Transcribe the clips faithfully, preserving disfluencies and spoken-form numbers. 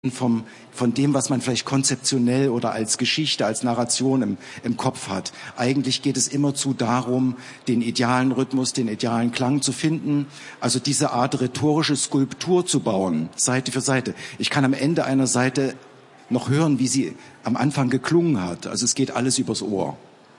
vom, von dem, was man vielleicht konzeptionell oder als Geschichte, als Narration im, im Kopf hat. Eigentlich geht es immerzu darum, den idealen Rhythmus, den idealen Klang zu finden, also diese Art rhetorische Skulptur zu bauen, Seite für Seite. Ich kann am Ende einer Seite noch hören, wie sie am Anfang geklungen hat. Also es geht alles übers Ohr.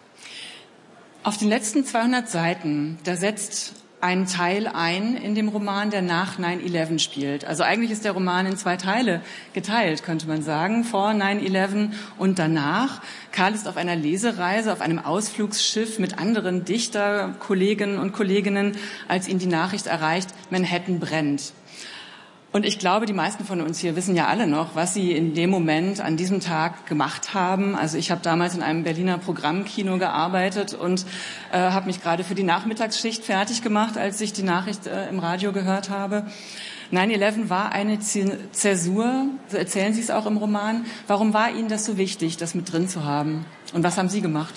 Auf den letzten zweihundert Seiten, da setzt ein Teil ein in dem Roman, der nach neun elf spielt. Also eigentlich ist der Roman in zwei Teile geteilt, könnte man sagen, vor neun elf und danach. Karl ist auf einer Lesereise, auf einem Ausflugsschiff mit anderen Dichterkollegen und Kolleginnen, als ihn die Nachricht erreicht, Manhattan brennt. Und ich glaube, die meisten von uns hier wissen ja alle noch, was sie in dem Moment an diesem Tag gemacht haben. Also ich habe damals in einem Berliner Programmkino gearbeitet und äh, habe mich gerade für die Nachmittagsschicht fertig gemacht, als ich die Nachricht äh, im Radio gehört habe. neun elf war eine Zäsur, so erzählen Sie es auch im Roman. Warum war Ihnen das so wichtig, das mit drin zu haben? Und was haben Sie gemacht?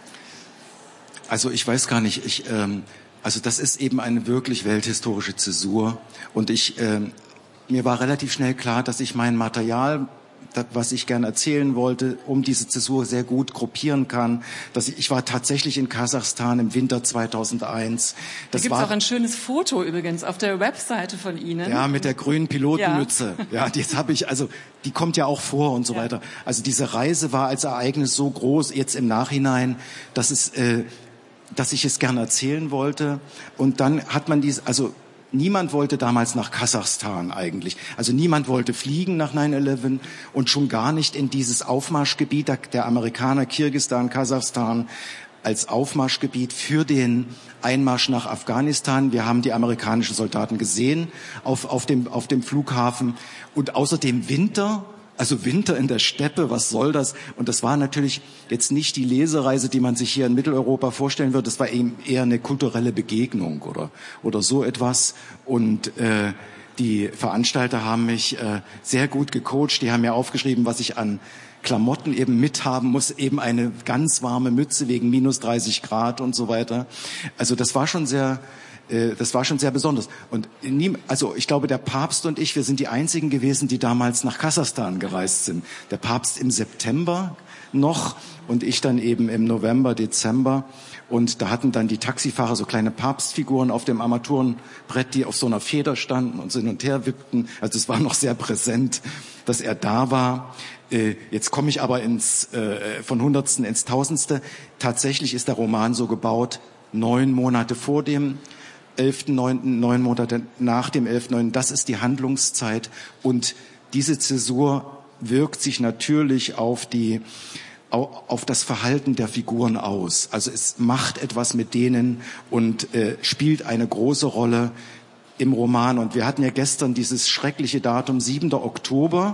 Also ich weiß gar nicht, ich, ähm, also das ist eben eine wirklich welthistorische Zäsur und ich... Ähm, Mir war relativ schnell klar, dass ich mein Material, das, was ich gerne erzählen wollte, um diese Zäsur sehr gut gruppieren kann. Dass ich, ich war tatsächlich in Kasachstan im Winter zweitausendeins. Das da gibt es war auch ein schönes Foto übrigens auf der Webseite von Ihnen. Ja, mit der grünen Pilotenmütze. Ja, ja das habe ich, also die kommt ja auch vor und so ja. weiter. Also diese Reise war als Ereignis so groß, jetzt im Nachhinein, dass es, äh, dass ich es gerne erzählen wollte. Und dann hat man dies, also niemand wollte damals nach Kasachstan eigentlich. Also niemand wollte fliegen nach neun elf und schon gar nicht in dieses Aufmarschgebiet der Amerikaner, Kirgisistan, Kasachstan, als Aufmarschgebiet für den Einmarsch nach Afghanistan. Wir haben die amerikanischen Soldaten gesehen auf, auf dem, auf dem Flughafen. Und außerdem Winter. Also Winter in der Steppe, was soll das? Und das war natürlich jetzt nicht die Lesereise, die man sich hier in Mitteleuropa vorstellen würde. Das war eben eher eine kulturelle Begegnung oder oder so etwas. Und äh, die Veranstalter haben mich äh, sehr gut gecoacht. Die haben mir aufgeschrieben, was ich an Klamotten eben mithaben muss, eben eine ganz warme Mütze wegen minus dreißig Grad und so weiter. Also das war schon sehr Das war schon sehr besonders. Und nie, also ich glaube, der Papst und ich, wir sind die einzigen gewesen, die damals nach Kasachstan gereist sind. Der Papst im September noch und ich dann eben im November, Dezember. Und da hatten dann die Taxifahrer so kleine Papstfiguren auf dem Armaturenbrett, die auf so einer Feder standen und so hin und her wippten. Also es war noch sehr präsent, dass er da war. Jetzt komme ich aber ins äh, von Hundertsten ins Tausendste. Tatsächlich ist der Roman so gebaut, neun Monate vor dem elften neunten, neun Monate nach dem elften neunten, das ist die Handlungszeit und diese Zäsur wirkt sich natürlich auf die, auf das Verhalten der Figuren aus. Also es macht etwas mit denen und äh, spielt eine große Rolle im Roman. Und wir hatten ja gestern dieses schreckliche Datum, siebter Oktober,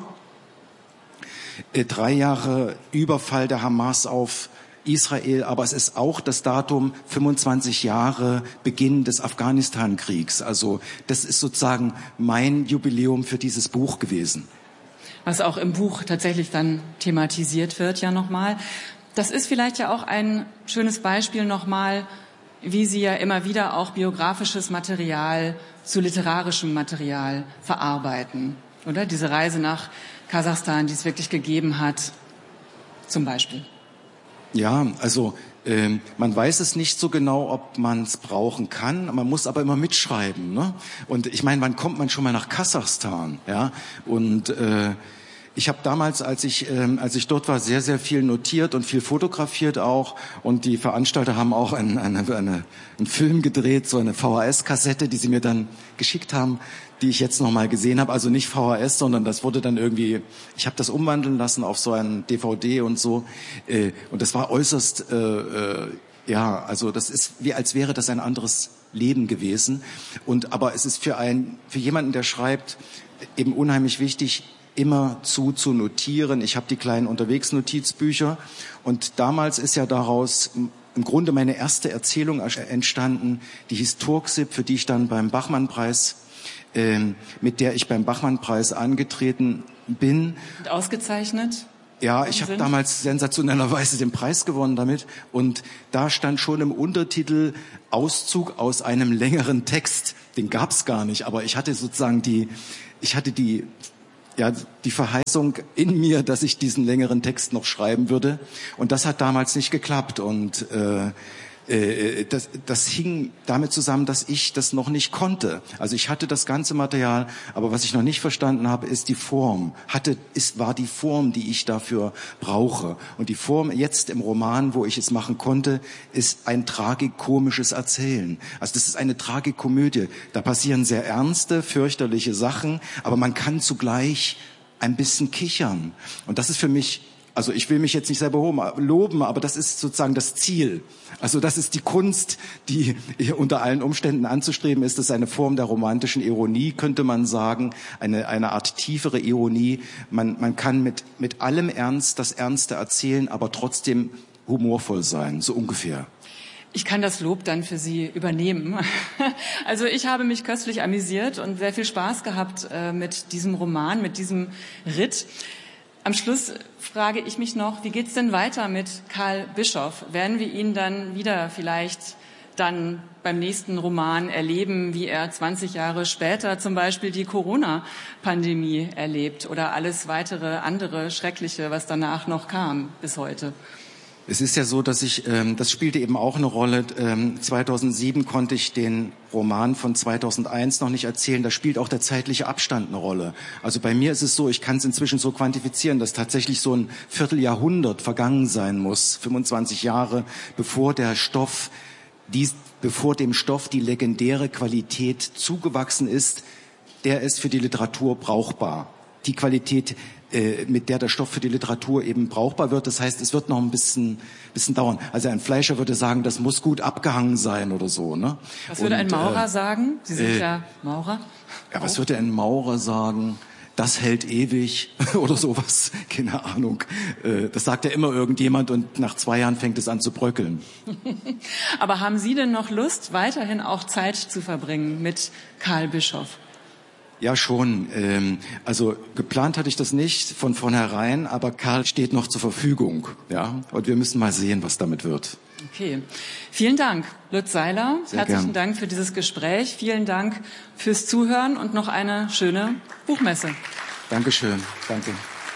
äh, drei Jahre Überfall der Hamas auf Israel, aber es ist auch das Datum fünfundzwanzig Jahre Beginn des Afghanistan-Kriegs. Also das ist sozusagen mein Jubiläum für dieses Buch gewesen. Was auch im Buch tatsächlich dann thematisiert wird, ja nochmal. Das ist vielleicht ja auch ein schönes Beispiel nochmal, wie Sie ja immer wieder auch biografisches Material zu literarischem Material verarbeiten, oder? Diese Reise nach Kasachstan, die es wirklich gegeben hat, zum Beispiel. Ja, also äh, man weiß es nicht so genau, ob man es brauchen kann. Man muss aber immer mitschreiben, ne? Und ich meine, wann kommt man schon mal nach Kasachstan? Ja, und äh, ich habe damals, als ich ähm, als ich dort war, sehr sehr viel notiert und viel fotografiert auch. Und die Veranstalter haben auch ein, eine, eine, einen Film gedreht, so eine V H S-Kassette, die sie mir dann geschickt haben, die ich jetzt noch mal gesehen habe. Also nicht V H S, sondern das wurde dann irgendwie, ich habe das umwandeln lassen auf so ein D V D und so. Äh, und das war äußerst, äh, äh, ja, also das ist wie als wäre das ein anderes Leben gewesen. Und aber es ist für einen, für jemanden, der schreibt, eben unheimlich wichtig, immer zu zu notieren. Ich habe die kleinen Unterwegsnotizbücher und damals ist ja daraus im Grunde meine erste Erzählung entstanden, die Historisip, für die ich dann beim Bachmann-Preis, äh, mit der ich beim Bachmann-Preis angetreten bin. Und ausgezeichnet? Ja, ich habe damals sensationellerweise den Preis gewonnen damit und da stand schon im Untertitel Auszug aus einem längeren Text. Den gab's gar nicht, aber ich hatte sozusagen die, ich hatte die ja, die Verheißung in mir, dass ich diesen längeren Text noch schreiben würde. Und das hat damals nicht geklappt. Und äh, äh, das, das hing damit zusammen, dass ich das noch nicht konnte. Also ich hatte das ganze Material, aber was ich noch nicht verstanden habe, ist die Form. Hatte, ist, war die Form, die ich dafür brauche. Und die Form jetzt im Roman, wo ich es machen konnte, ist ein tragikomisches Erzählen. Also das ist eine Tragikomödie. Da passieren sehr ernste, fürchterliche Sachen, aber man kann zugleich ein bisschen kichern. Und das ist für mich, also ich will mich jetzt nicht selber loben, aber das ist sozusagen das Ziel. Also das ist die Kunst, die unter allen Umständen anzustreben ist. Das ist eine Form der romantischen Ironie, könnte man sagen, eine, eine Art tiefere Ironie. Man, man kann mit, mit allem Ernst das Ernste erzählen, aber trotzdem humorvoll sein, so ungefähr. Ich kann das Lob dann für Sie übernehmen. Also ich habe mich köstlich amüsiert und sehr viel Spaß gehabt äh, mit diesem Roman, mit diesem Ritt. Am Schluss frage ich mich noch, wie geht's denn weiter mit Karl Bischoff? Werden wir ihn dann wieder vielleicht dann beim nächsten Roman erleben, wie er zwanzig Jahre später zum Beispiel die Corona-Pandemie erlebt oder alles weitere andere Schreckliche, was danach noch kam bis heute? Es ist ja so, dass ich, ähm, das spielte eben auch eine Rolle. Ähm, zweitausendsieben konnte ich den Roman von zweitausendeins noch nicht erzählen. Da spielt auch der zeitliche Abstand eine Rolle. Also bei mir ist es so, ich kann es inzwischen so quantifizieren, dass tatsächlich so ein Vierteljahrhundert vergangen sein muss, fünfundzwanzig Jahre, bevor der Stoff, dies, bevor dem Stoff die legendäre Qualität zugewachsen ist, der ist für die Literatur brauchbar. Die Qualität, mit der der Stoff für die Literatur eben brauchbar wird. Das heißt, es wird noch ein bisschen, bisschen dauern. Also ein Fleischer würde sagen, das muss gut abgehangen sein oder so. Ne? Was würde Und, ein Maurer äh, sagen? Sie sind äh, ja Maurer. Ja, was würde ein Maurer sagen? Das hält ewig oder sowas. Keine Ahnung. Das sagt ja immer irgendjemand und nach zwei Jahren fängt es an zu bröckeln. Aber haben Sie denn noch Lust, weiterhin auch Zeit zu verbringen mit Karl Bischoff? Ja, schon. Also geplant hatte ich das nicht von vornherein, aber Karl steht noch zur Verfügung. Ja, und wir müssen mal sehen, was damit wird. Okay. Vielen Dank, Lutz Seiler. Sehr Herzlichen gern. Dank für dieses Gespräch. Vielen Dank fürs Zuhören und noch eine schöne Buchmesse. Dankeschön. Danke.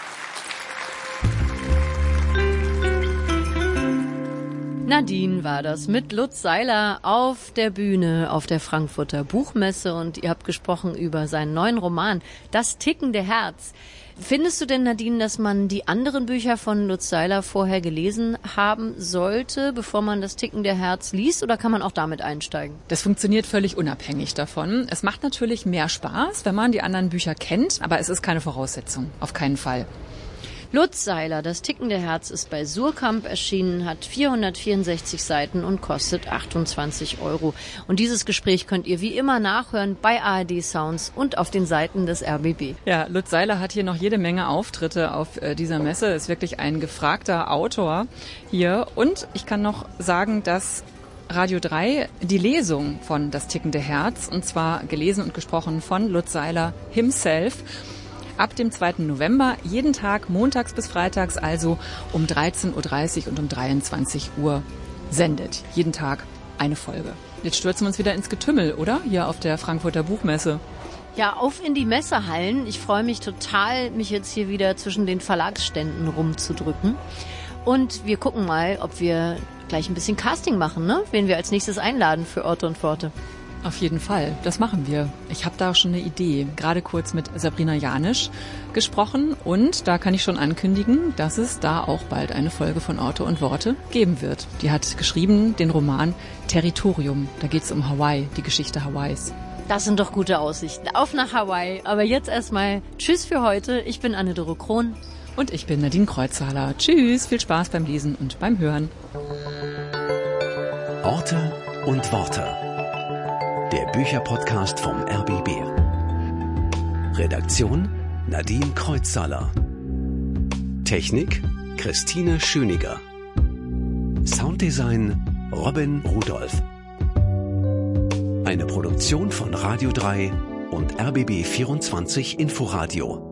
Nadine war das mit Lutz Seiler auf der Bühne auf der Frankfurter Buchmesse und ihr habt gesprochen über seinen neuen Roman Das tickende Herz. Findest du denn, Nadine, dass man die anderen Bücher von Lutz Seiler vorher gelesen haben sollte, bevor man das tickende Herz liest, oder kann man auch damit einsteigen? Das funktioniert völlig unabhängig davon. Es macht natürlich mehr Spaß, wenn man die anderen Bücher kennt, aber es ist keine Voraussetzung, auf keinen Fall. Lutz Seiler, Das tickende Herz, ist bei Suhrkamp erschienen, hat vierhundertvierundsechzig Seiten und kostet achtundzwanzig Euro. Und dieses Gespräch könnt ihr wie immer nachhören bei A R D Sounds und auf den Seiten des R B B. Ja, Lutz Seiler hat hier noch jede Menge Auftritte auf äh, dieser Messe, ist wirklich ein gefragter Autor hier. Und ich kann noch sagen, dass Radio drei die Lesung von Das tickende Herz, und zwar gelesen und gesprochen von Lutz Seiler himself, ab dem zweiten November, jeden Tag, montags bis freitags, also um dreizehn Uhr dreißig und um dreiundzwanzig Uhr sendet. Jeden Tag eine Folge. Jetzt stürzen wir uns wieder ins Getümmel, oder? Hier auf der Frankfurter Buchmesse. Ja, auf in die Messehallen. Ich freue mich total, mich jetzt hier wieder zwischen den Verlagsständen rumzudrücken. Und wir gucken mal, ob wir gleich ein bisschen Casting machen, ne? Wen wir als nächstes einladen für Orte und Pforte. Auf jeden Fall, das machen wir. Ich habe da schon eine Idee. Gerade kurz mit Sabrina Janisch gesprochen und da kann ich schon ankündigen, dass es da auch bald eine Folge von Orte und Worte geben wird. Die hat geschrieben den Roman Territorium. Da geht es um Hawaii, die Geschichte Hawaiis. Das sind doch gute Aussichten. Auf nach Hawaii. Aber jetzt erstmal Tschüss für heute. Ich bin Anne-Dore Krohn. Und ich bin Nadine Kreuzhaler. Tschüss, viel Spaß beim Lesen und beim Hören. Orte und Worte. Der Bücherpodcast vom R B B. Redaktion Nadine Kreuzhaler. Technik Christine Schöniger. Sounddesign Robin Rudolph. Eine Produktion von Radio drei und R B B vierundzwanzig Inforadio.